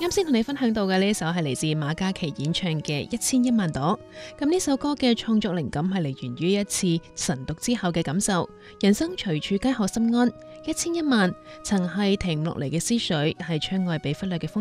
啱先同你分享到嘅呢首係嚟自馬嘉祺演唱嘅《1001萬朵》。咁呢首歌嘅創作靈感係嚟源於一次晨讀之後嘅感受。人生隨處皆可心安，1001萬曾係停唔落嚟嘅思緒，係窗外被忽略嘅風